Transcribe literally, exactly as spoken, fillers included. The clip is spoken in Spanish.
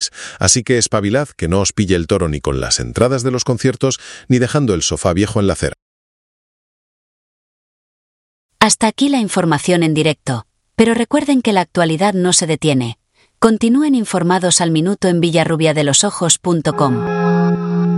Madrid. Así que espabilad, que no os pille el toro ni con las entradas de los conciertos, ni dejando el sofá viejo en la acera. Hasta aquí la información en directo, pero recuerden que la actualidad no se detiene. Continúen informados al minuto en villarrubiadelosojos punto com.